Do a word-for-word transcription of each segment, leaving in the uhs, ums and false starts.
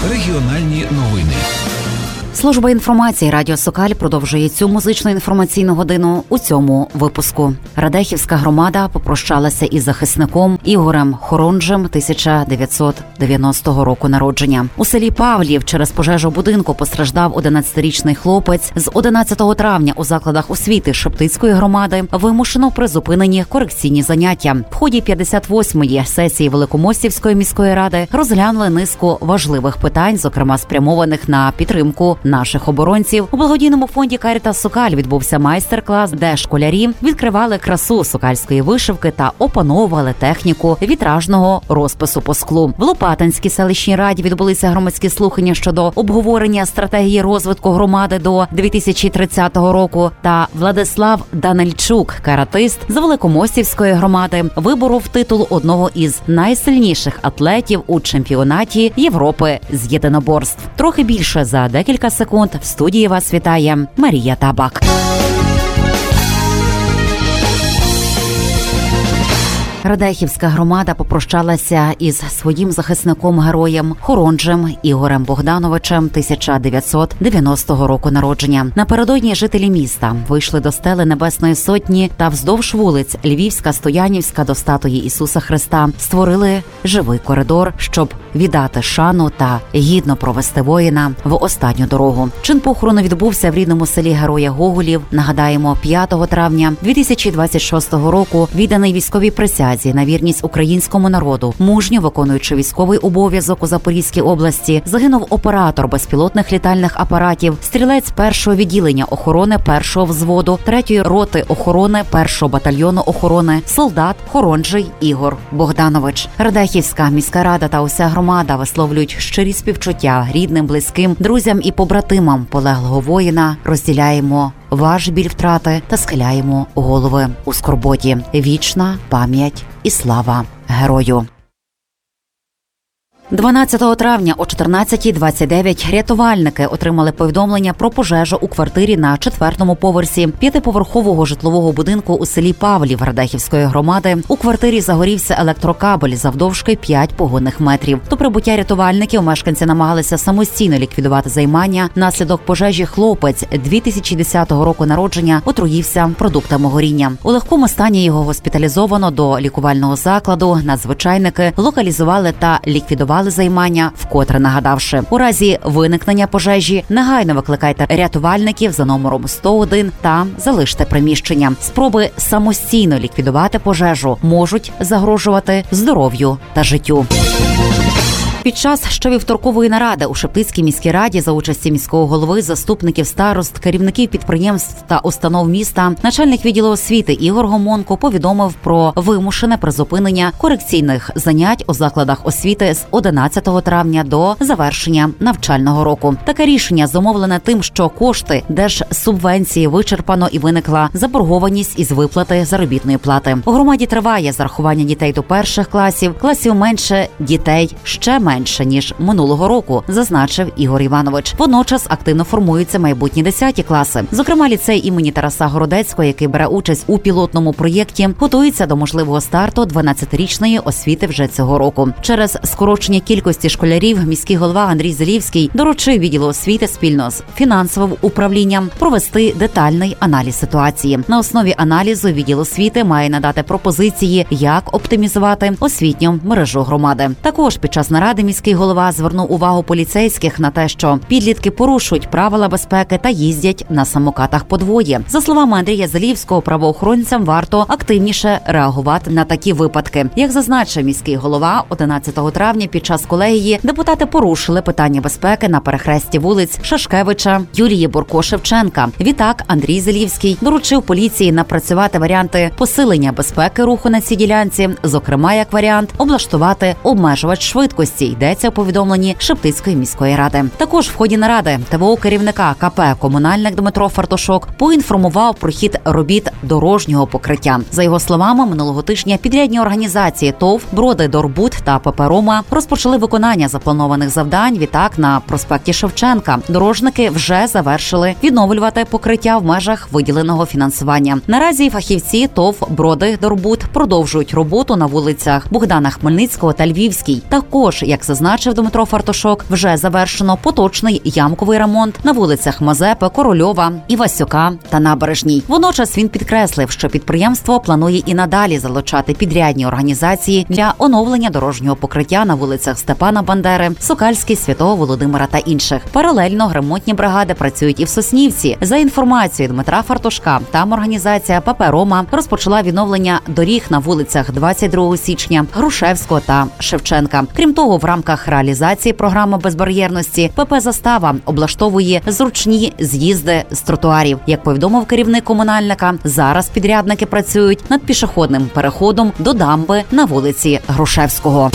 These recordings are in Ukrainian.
Регіональні новини. Служба інформації Радіо Сокаль продовжує цю музичну інформаційну годину у цьому випуску. Радехівська громада попрощалася із захисником Ігорем Хоронжем тисяча дев'ятсот дев'яностого року народження. У селі Павлів через пожежу будинку постраждав одинадцятирічний хлопець. З одинадцятого травня у закладах освіти Шептицької громади вимушено призупинені корекційні заняття. В ході п'ятдесят восьмої сесії Великомостівської міської ради розглянули низку важливих питань, зокрема спрямованих на підтримку наших оборонців. У благодійному фонді «Карітас Сокаль» відбувся майстер-клас, де школярі відкривали красу сокальської вишивки та опановували техніку вітражного розпису по склу. В Лопатинській селищній раді відбулися громадські слухання щодо обговорення стратегії розвитку громади до дві тисячі тридцятого року. Та Владислав Данильчук, каратист з Великомостівської громади, виборов титул одного із найсильніших атлетів у чемпіонаті Європи з єдиноборств. Трохи більше за декілька секунд в студії вас вітає Марія Табак. Радехівська громада попрощалася із своїм захисником-героєм Хоронжем Ігорем Богдановичем тисяча дев'ятсот дев'яностого року народження. Напередодні жителі міста вийшли до стели Небесної Сотні та вздовж вулиць Львівська, Стоянівська до статуї Ісуса Христа створили живий коридор, щоб віддати шану та гідно провести воїна в останню дорогу. Чин похорону відбувся в рідному селі Героя Гоголів. Нагадаємо, п'ятого травня дві тисячі двадцять шостого року відданий військовій присязі на вірність українському народу, мужньо виконуючи військовий обов'язок у Запорізькій області, загинув оператор безпілотних літальних апаратів, стрілець першого відділення охорони першого взводу, третьої роти охорони першого батальйону охорони, солдат Хоронжий Ігор Богданович. Радехівська міська рада та уся громада висловлюють щирі співчуття рідним, близьким, друзям і побратимам полеглого воїна. Розділяємо ваш біль втрати та схиляємо голови у скорботі. Вічна пам'ять і слава герою. дванадцятого травня о чотирнадцятій двадцять дев'ять рятувальники отримали повідомлення про пожежу у квартирі на четвертому поверсі п'ятиповерхового житлового будинку у селі Павлів Радехівської громади. У квартирі загорівся електрокабель завдовжки п'ять погонних метрів. До прибуття рятувальників мешканці намагалися самостійно ліквідувати займання. Наслідок пожежі хлопець дві тисячі десятого року народження отруївся продуктами горіння. У легкому стані його госпіталізовано до лікувального закладу. Надзвичайники локалізували та ліквідували займання, вкотре нагадавши, у разі виникнення пожежі негайно викликайте рятувальників за номером сто один та залиште приміщення. Спроби самостійно ліквідувати пожежу можуть загрожувати здоров'ю та життю. Під час щовівторкової наради у Шептицькій міській раді за участі міського голови, заступників старост, керівників підприємств та установ міста, начальник відділу освіти Ігор Гомонко повідомив про вимушене призупинення корекційних занять у закладах освіти з одинадцятого травня до завершення навчального року. Таке рішення зумовлене тим, що кошти держсубвенції вичерпано і виникла заборгованість із виплати заробітної плати. У громаді триває зарахування дітей до перших класів, класів менше дітей ще менше. менше, ніж минулого року, зазначив Ігор Іванович. Водночас активно формуються майбутні десяті класи. Зокрема, ліцей імені Тараса Городецького, який бере участь у пілотному проєкті, готується до можливого старту дванадцятирічної освіти вже цього року. Через скорочення кількості школярів міський голова Андрій Зелівський доручив відділу освіти спільно з фінансовим управлінням провести детальний аналіз ситуації. На основі аналізу відділ освіти має надати пропозиції, як оптимізувати освітню мережу громади. Також під час наради міський голова звернув увагу поліцейських на те, що підлітки порушують правила безпеки та їздять на самокатах по двоє. За словами Андрія Зелівського, правоохоронцям варто активніше реагувати на такі випадки. Як зазначив міський голова, одинадцятого травня під час колегії депутати порушили питання безпеки на перехресті вулиць Шашкевича, Юлії Бурко-Шевченка. Відтак Андрій Зелівський доручив поліції напрацювати варіанти посилення безпеки руху на цій ділянці, зокрема, як варіант, облаштувати обмежувач швидкості. Йдеться у повідомленні Шептицької міської ради. Також в ході наради ТВО керівника КП «Комунальник» Дмитро Фартушок поінформував про хід робіт дорожнього покриття. За його словами, минулого тижня підрядні організації ТОВ «Броди Дорбут» та ПП «Рома» розпочали виконання запланованих завдань. Відтак на проспекті Шевченка дорожники вже завершили відновлювати покриття в межах виділеного фінансування. Наразі фахівці ТОВ «Броди Дорбут» продовжують роботу на вулицях Богдана Хмельницького та Львівській. Також, як Як зазначив Дмитро Фартушок, вже завершено поточний ямковий ремонт на вулицях Мазепи, Корольова, Івасюка та Набережній. Водночас він підкреслив, що підприємство планує і надалі залучати підрядні організації для оновлення дорожнього покриття на вулицях Степана Бандери, Сокальській, Святого Володимира та інших. Паралельно ремонтні бригади працюють і в Соснівці. За інформацією Дмитра Фартушка, там організація ПП «Рома» розпочала відновлення доріг на вулицях двадцять другого січня, Грушевського та Шевченка. Крім того, в рамках реалізації програми безбар'єрності ПП «Застава» облаштовує зручні з'їзди з тротуарів. Як повідомив керівник комунальника, зараз підрядники працюють над пішохідним переходом до дамби на вулиці Грушевського.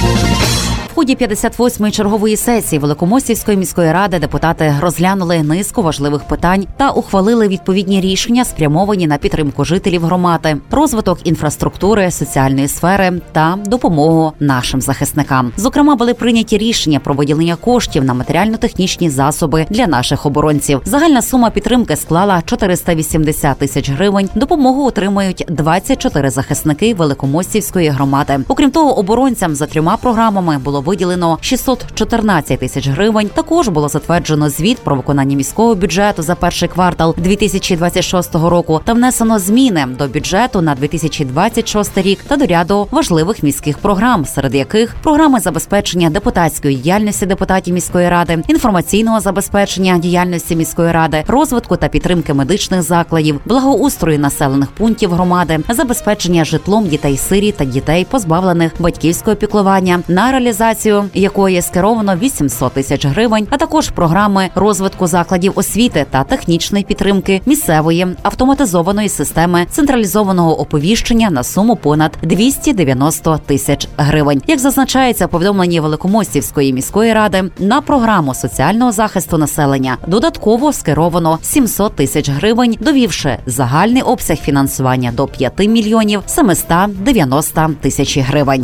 В ході п'ятдесят восьмої чергової сесії Великомостівської міської ради депутати розглянули низку важливих питань та ухвалили відповідні рішення, спрямовані на підтримку жителів громади, розвиток інфраструктури, соціальної сфери та допомогу нашим захисникам. Зокрема, були прийняті рішення про виділення коштів на матеріально-технічні засоби для наших оборонців. Загальна сума підтримки склала чотириста вісімдесят тисяч гривень. Допомогу отримають двадцять чотири захисники Великомостівської громади. Окрім того, оборонцям за трьома програмами було виділено шістсот чотирнадцять тисяч гривень. Також було затверджено звіт про виконання міського бюджету за перший квартал дві тисячі двадцять шостого року та внесено зміни до бюджету на дві тисячі двадцять шостий рік та до ряду важливих міських програм, серед яких програми забезпечення депутатської діяльності депутатів міської ради, інформаційного забезпечення діяльності міської ради, розвитку та підтримки медичних закладів, благоустрою населених пунктів громади, забезпечення житлом дітей-сиріт та дітей, позбавлених батьківського піклування, на реалізацію якої скеровано вісімсот тисяч гривень, а також програми розвитку закладів освіти та технічної підтримки місцевої автоматизованої системи централізованого оповіщення на суму понад двісті дев'яносто тисяч гривень. Як зазначається у повідомленні Великомостівської міської ради, на програму соціального захисту населення додатково скеровано сімсот тисяч гривень, довівши загальний обсяг фінансування до п'яти мільйонів сімсот дев'яносто тисяч гривень.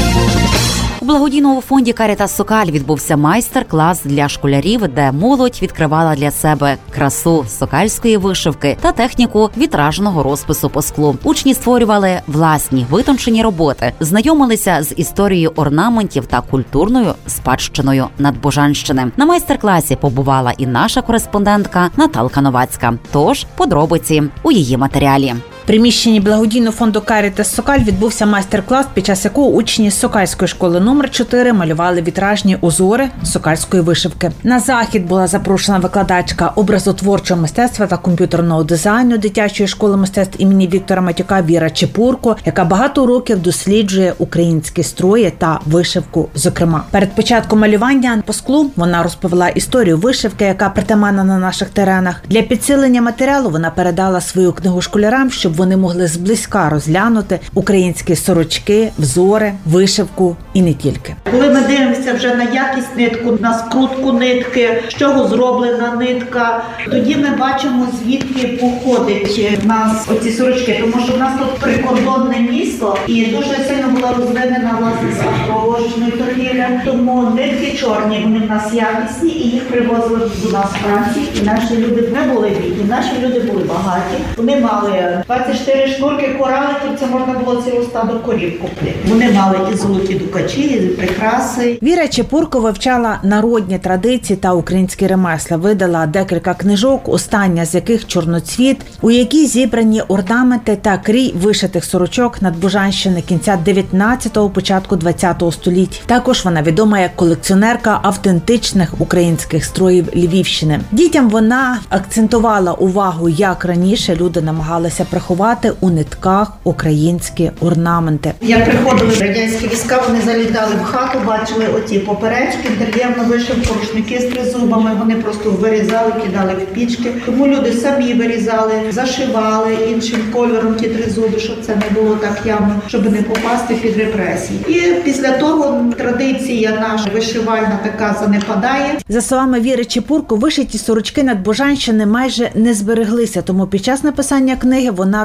У благодійному фонді «Карітас Сокаль» відбувся майстер-клас для школярів, де молодь відкривала для себе красу сокальської вишивки та техніку вітражного розпису по склу. Учні створювали власні витончені роботи, знайомилися з історією орнаментів та культурною спадщиною Надбожанщини. На майстер-класі побувала і наша кореспондентка Наталка Новацька. Тож подробиці у її матеріалі. В приміщенні благодійного фонду «Карітас Сокаль» відбувся майстер-клас, під час якого учні з Сокальської школи номер чотири малювали вітражні узори сокальської вишивки. На захід була запрошена викладачка образотворчого мистецтва та комп'ютерного дизайну дитячої школи мистецтв імені Віктора Матюка Віра Чепурко, яка багато років досліджує українські строї та вишивку зокрема. Перед початком малювання по склу вона розповіла історію вишивки, яка притаманна на наших теренах. Для підсилення матеріалу вона передала свою книгу школярам, щоб вони могли зблизька розглянути українські сорочки, взори, вишивку і не тільки. Коли ми дивимося вже на якість нитку, на скрутку нитки, з чого зроблена нитка, тоді ми бачимо, звідки походить в нас оці сорочки, тому що в нас тут прикордонне місто і дуже сильно була розвинена власне сільськогосподарська торгівля, тому нитки чорні, вони в нас якісні і їх привозили до нас з Франції. І наші люди не були бідні, наші люди були багаті. Вони мали двадцять чотири шнурки кораликів, це можна було цілу стадо корів купити. Вони мали і золоті дукачі, і прикраси. Віра Чепурко вивчала народні традиції та українські ремесла, видала декілька книжок, остання з яких «Чорноцвіт», у якій зібрані орнаменти та крій вишитих сорочок Надбожанщини кінця дев'ятнадцятого, початку двадцятого століття. Також вона відома як колекціонерка автентичних українських строїв Львівщини. Дітям вона акцентувала увагу, як раніше люди намагалися приховати у нитках українські орнаменти. Як приходили радянські війська, вони залітали в хату, бачили оті поперечки, дерев'яну вишивку, рушники з тризубами, вони просто вирізали, кидали в пічки. Тому люди самі вирізали, зашивали іншим кольором ті тризуби, щоб це не було так явно, щоб не попасти під репресії. І після того традиція наша вишивальна така занепадає. За словами Віри Чепурко, вишиті сорочки Надбожанщини майже не збереглися, тому під час написання книги вона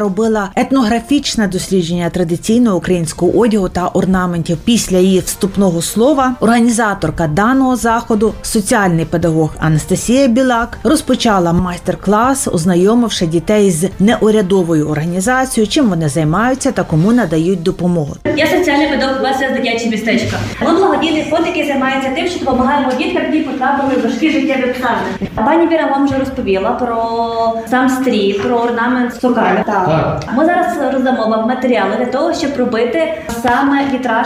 робила етнографічне дослідження традиційного українського одягу та орнаментів. Після її вступного слова організаторка даного заходу, соціальний педагог Анастасія Білак, розпочала майстер-клас, ознайомивши дітей з неурядовою організацією, чим вони займаються та кому надають допомогу. Я соціальний педагог Веселе дитяче містечко. Ми благодійний фонд, який займається тим, що допомагаємо діткам, які потрапили в важкі життєві обставини. Пані Віра вам вже розповіла про сам стрій, про орнамент сокаль. Так. Ми зараз роздамо вам матеріали для того, щоб робити саме вітраж